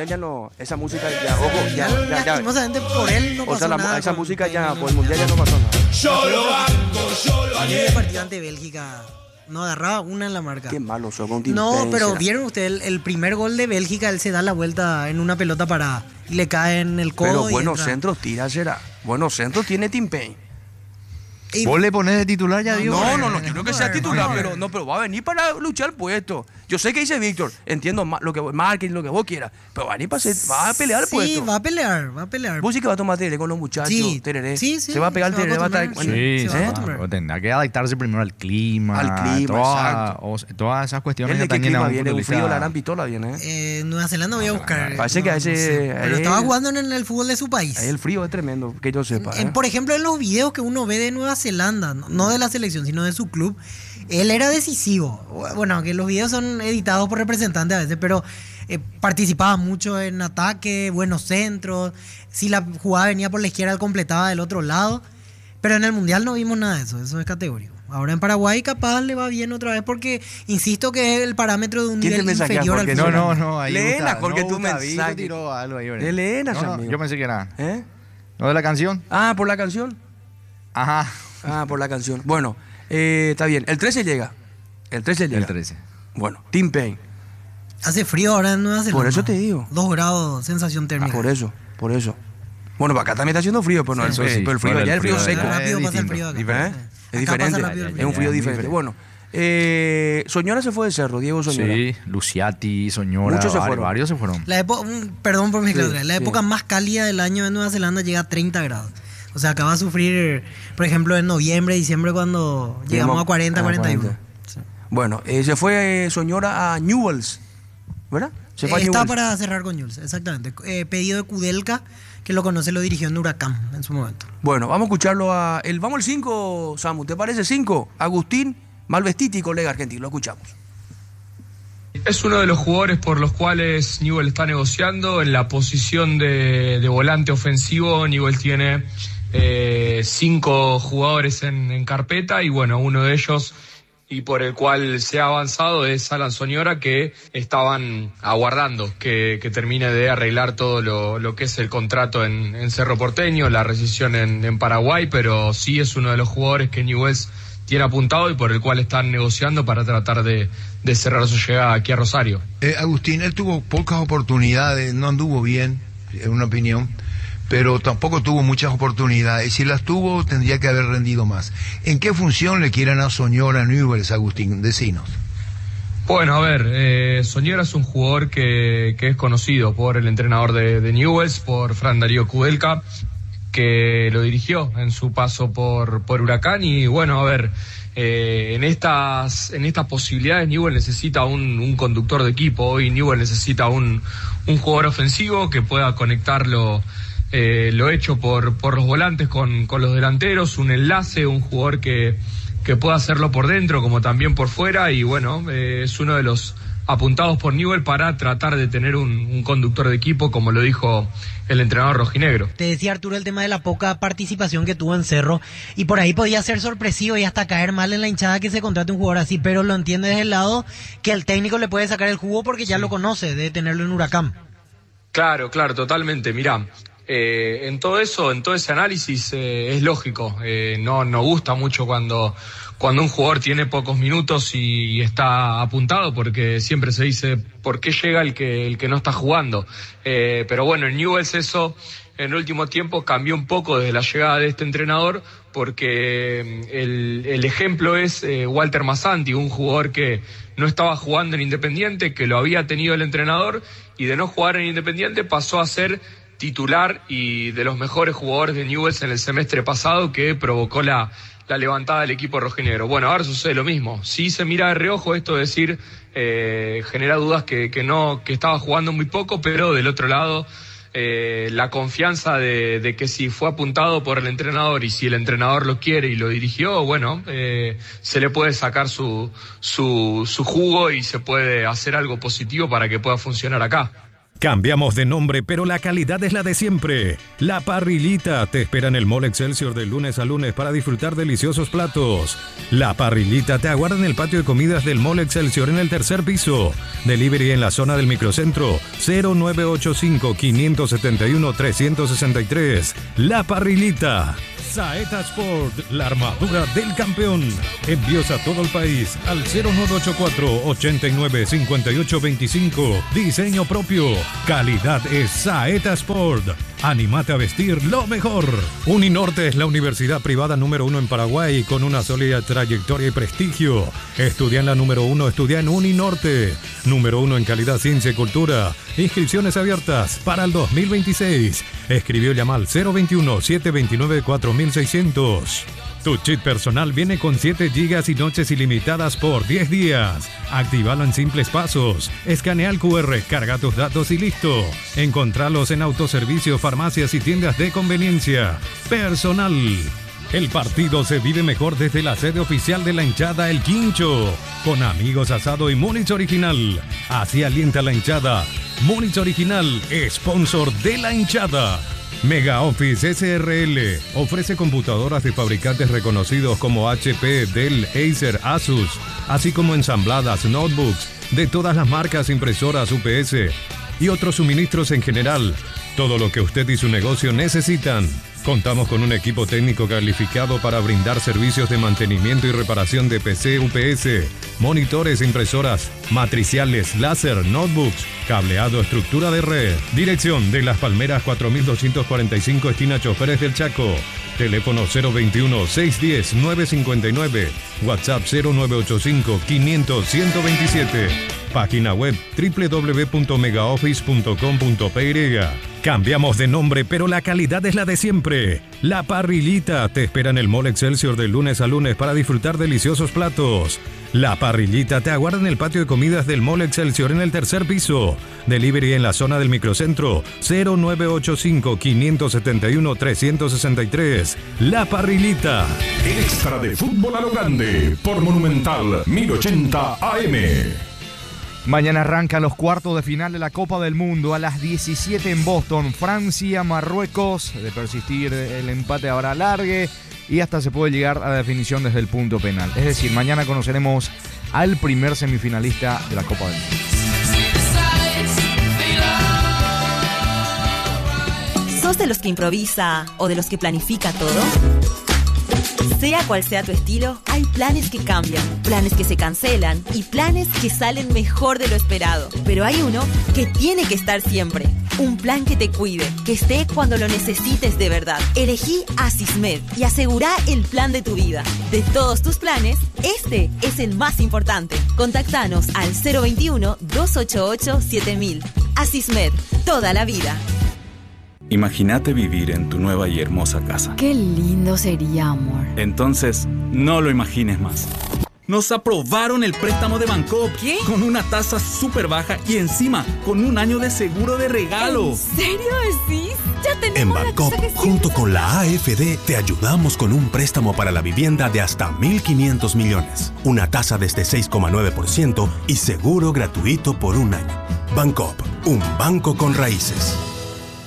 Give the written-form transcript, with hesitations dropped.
mundial ya no, esa música ya, ojo, ya. Lastimosamente por él no O pasó sea, nada. esa con música Kane ya, en por el mundial ya no pasó nada. Yo lo banco, yo lo el partido ante Bélgica. No agarraba una en la marca. Qué malo sos con Tim No, Payne, pero será. vieron ustedes el primer gol de Bélgica, él se da la vuelta en una pelota parada y le cae en el codo. Pero y buenos entra. centros tira, será. Buenos centros tiene Tim Payne. Y- ¿Vos le ponés de titular ya, Diego? No, yo creo que sea titular, no, pero va a venir para luchar el puesto. Yo sé que dice Víctor, entiendo lo que marketing, lo que vos quieras, pero va a venir va a pelear el Sí, puesto. va a pelear. Vos sí que va a tomar tereré con los muchachos, Sí, tereré. sí, Se va a pegar el se va a tereré, va a estar... acostumbrar, bueno, Sí, se va a sí, acostumbrar. claro, tendrá que adaptarse primero al clima. Todas esas cuestiones ¿El que de qué también clima a un viene? Un futbolista- frío, la gran pistola viene, Nueva Zelanda voy a buscar. parece que a ese- sé. Pero ahí- estaba jugando en el fútbol de su país. Ahí el frío es tremendo, que yo sepa. Por ejemplo, en los videos que uno ve de Nueva Zelanda, no de la selección, sino de su club, él era decisivo. Bueno, que los videos son editados por representantes a veces, pero participaba mucho en ataque, buenos centros. Si la jugada venía por la izquierda, él completaba del otro lado. Pero en el Mundial no vimos nada de eso, eso es categórico. Ahora en Paraguay capaz le va bien otra vez porque insisto que es el parámetro de un ¿Quién te nivel mensajea, inferior al Jorge? fútbol. No, ahí Leena, Gusta- porque no, tu Gustavito mensaje. tiró algo ahí, ¿verdad? Leena, No, amigo. yo pensé que era. ¿Eh? ¿No de la canción? Ah, por la canción. Ajá. Ah, por la canción. Bueno, está bien. El 13 llega. El 13 llega. El 13. Bueno, Tim Payne. Hace frío ahora en Nueva Zelanda. Por eso te digo. 2 grados, sensación térmica. Por eso. Bueno, acá también está haciendo frío, pero, no, Eso el, sí, pero el frío bueno, allá el es frío frío seco. allá Rápido es pasa el distinto. frío acá. ¿Eh? Es Acá diferente. pasa rápido el Es frío. un frío Muy diferente. diferente. Bueno, Soñora se fue de Cerro, Diego Soñora. Sí, Luciati, Soñora, Muchos se fueron. varios se fueron. Perdón por mi Sí, la sí. época más cálida del año en Nueva Zelanda llega a 30 grados. O sea, acaba de sufrir, por ejemplo, en noviembre, diciembre, cuando llegamos a 40, 41. Sí. Bueno, se fue Soñora a Newells, ¿verdad? Se fue a Está Newell's. para cerrar con Jules, exactamente. Pedido de Kudelka, que lo conoce, lo dirigió en Huracán en su momento. Bueno, vamos a escucharlo vamos al 5, Samu, ¿te parece 5? Agustín Malvestiti, colega argentino, lo escuchamos. Es uno de los jugadores por los cuales Newell está negociando. En la posición de volante ofensivo, Newell tiene 5 jugadores en carpeta y bueno, uno de ellos y por el cual se ha avanzado es Alan Soñora, que estaban aguardando que termine de arreglar todo lo que es el contrato en Cerro Porteño, la rescisión en Paraguay, pero sí es uno de los jugadores que Newell's tiene apuntado y por el cual están negociando para tratar de cerrar su llegada aquí a Rosario. Agustín, él tuvo pocas oportunidades, no anduvo bien, en una opinión, pero tampoco tuvo muchas oportunidades. Y si las tuvo, tendría que haber rendido más. ¿En qué función le quieren a Soñora Newell's, Agustín? Decinos. Bueno, a ver, Soñora es un jugador que es conocido por el entrenador de Newell's, por Fran Darío Kudelka, que lo dirigió en su paso por Huracán y bueno, a ver, en estas posibilidades Newell necesita un conductor de equipo. Hoy Newell necesita un jugador ofensivo que pueda conectarlo lo hecho por los volantes con los delanteros, un enlace, un jugador que pueda hacerlo por dentro como también por fuera y bueno, es uno de los apuntados por Newell para tratar de tener un conductor de equipo, como lo dijo el entrenador rojinegro. Te decía Arturo el tema de la poca participación que tuvo en Cerro y por ahí podía ser sorpresivo y hasta caer mal en la hinchada que se contrate un jugador así, pero lo entiende desde el lado que el técnico le puede sacar el jugo porque ya lo conoce de tenerlo en Huracán. Claro, totalmente. Mirá, en todo eso, en todo ese análisis es lógico. No gusta mucho cuando un jugador tiene pocos minutos y está apuntado, porque siempre se dice ¿por qué llega el que no está jugando? Pero bueno, en Newell's eso en el último tiempo cambió un poco desde la llegada de este entrenador, porque el ejemplo es Walter Massanti, un jugador que no estaba jugando en Independiente, que lo había tenido el entrenador y de no jugar en Independiente pasó a ser titular y de los mejores jugadores de Newell's en el semestre pasado, que provocó la levantada del equipo rojinegro. Bueno, ahora sucede lo mismo. Sí se mira de reojo esto de decir, genera dudas que estaba jugando muy poco, pero del otro lado la confianza de que si fue apuntado por el entrenador y si el entrenador lo quiere y lo dirigió, bueno, se le puede sacar su jugo y se puede hacer algo positivo para que pueda funcionar acá. Cambiamos de nombre, pero la calidad es la de siempre. La Parrillita te espera en el Mall Excelsior de lunes a lunes para disfrutar deliciosos platos. La Parrillita te aguarda en el patio de comidas del Mall Excelsior en el tercer piso. Delivery en la zona del microcentro 0985-571-363. La Parrillita. Saeta Sport, la armadura del campeón. Envíos a todo el país al 0984-895825. Diseño propio. Calidad es Saeta Sport. Anímate a vestir lo mejor. Uninorte es la universidad privada número 1 en Paraguay con una sólida trayectoria y prestigio. Estudia en la número 1, estudia en Uninorte. Número 1 en calidad, ciencia y cultura. Inscripciones abiertas para el 2026. Escribió y llama al 021-729-4600. Tu chip personal viene con 7 gigas y noches ilimitadas por 10 días. Actívalo en simples pasos. Escanea el QR, carga tus datos y listo. Encontralos en autoservicio, farmacias y tiendas de conveniencia. Personal. El partido se vive mejor desde la sede oficial de la hinchada El Quincho. Con amigos, asado y Múnich Original. Así alienta la hinchada. Múnich Original, sponsor de la hinchada. Mega Office SRL ofrece computadoras de fabricantes reconocidos como HP, Dell, Acer, Asus, así como ensambladas, notebooks de todas las marcas, impresoras, UPS y otros suministros en general. Todo lo que usted y su negocio necesitan. Contamos con un equipo técnico calificado para brindar servicios de mantenimiento y reparación de PC, UPS, monitores, impresoras, matriciales, láser, notebooks, cableado, estructura de red. Dirección de Las Palmeras 4245, esquina Choferes del Chaco. Teléfono 021-610-959. WhatsApp 0985-500-127. Página web www.megaoffice.com.py. Cambiamos de nombre, pero la calidad es la de siempre. La Parrillita te espera en el Mall Excelsior de lunes a lunes para disfrutar deliciosos platos. La Parrillita te aguarda en el patio de comidas del Mall Excelsior en el tercer piso. Delivery en la zona del microcentro 0985-571-363. La Parrillita. Extra de fútbol a lo grande por Monumental 1080 AM. Mañana arrancan los cuartos de final de la Copa del Mundo a las 17 en Boston. Francia, Marruecos. De persistir el empate habrá alargue y hasta se puede llegar a la definición desde el punto penal. Es decir, mañana conoceremos al primer semifinalista de la Copa del Mundo. ¿Sos de los que improvisa o de los que planifica todo? Sea cual sea tu estilo, hay planes que cambian, planes que se cancelan y planes que salen mejor de lo esperado. Pero hay uno que tiene que estar siempre. Un plan que te cuide, que esté cuando lo necesites de verdad. Elegí Asismed y asegurá el plan de tu vida. De todos tus planes, este es el más importante. Contactanos al 021-288-7000. Asismed, toda la vida. Imagínate vivir en tu nueva y hermosa casa. Qué lindo sería, amor. Entonces, no lo imagines más. Nos aprobaron el préstamo de Bancoop. ¿Qué? Con una tasa súper baja y encima con un año de seguro de regalo. ¿En serio decís? Ya tenemos en Bancoop, junto con la AFD, te ayudamos con un préstamo para la vivienda de hasta 1.500 millones. Una tasa desde 6,9% y seguro gratuito por un año. Bancoop, un banco con raíces.